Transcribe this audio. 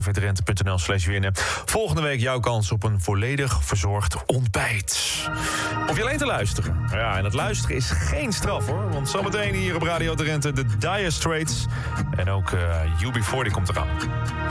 Drenthe.nl/winnen. Volgende week jouw kans op een volledig verzorgd ontbijt. Of je alleen te luisteren. Ja, en het luisteren is geen straf hoor. Want zometeen hier op Radio Drenthe de Dire Straits. En ook UB40 komt eraan.